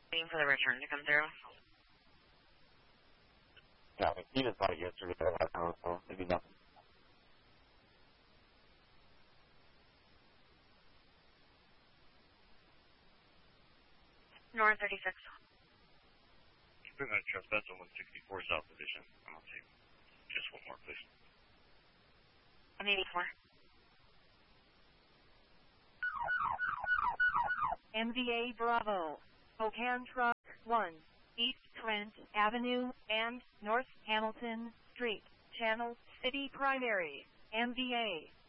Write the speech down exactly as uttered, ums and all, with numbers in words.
Waiting for the return to come through. Yeah, I mean, he just bought it yesterday, but I don't know, so maybe nothing. North thirty-six. Keep it on Trespetzel one sixty-four South Division. I'll take just one more, please. one eighty-four. M V A Bravo. Spokane Truck one. East Trent Avenue and North Hamilton Street. Channel City Primary. M V A.